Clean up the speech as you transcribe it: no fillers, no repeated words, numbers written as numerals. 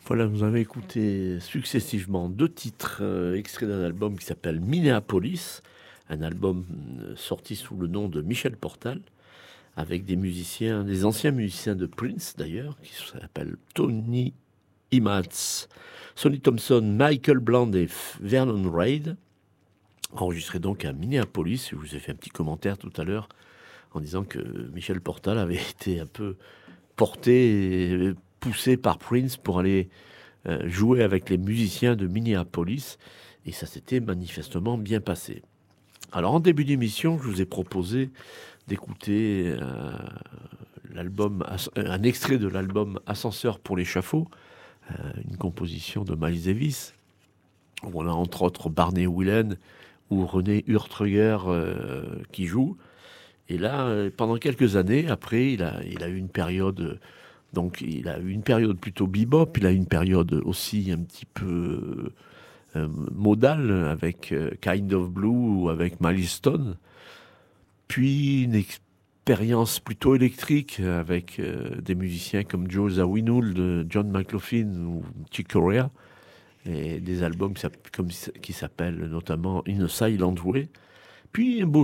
Voilà, vous avez écouté successivement deux titres extraits d'un album qui s'appelle Minneapolis, un album sorti sous le nom de Michel Portal, avec des musiciens, des anciens musiciens de Prince d'ailleurs, qui s'appellent Tony Imatz, Sonny Thompson, Michael Bland et Vernon Reid, enregistré donc à Minneapolis. Je vous ai fait un petit commentaire tout à l'heure en disant que Michel Portal avait été un peu porté et poussé par Prince pour aller jouer avec les musiciens de Minneapolis, et ça s'était manifestement bien passé. Alors en début d'émission, je vous ai proposé d'écouter un extrait de l'album Ascenseur pour l'échafaud, une composition de Miles Davis, où on a entre autres Barney Whelan ou René Hurtreger qui jouent. Et là, pendant quelques années, après, il a eu une période. Donc, il a eu une période plutôt bebop, il a eu une période aussi un petit peu modale avec Kind of Blue ou avec Milestone. Puis une expérience plutôt électrique avec des musiciens comme Joe Zawinul, John McLaughlin ou Chick Corea. Et des albums qui s'appellent notamment In a Silent Way. Puis un beau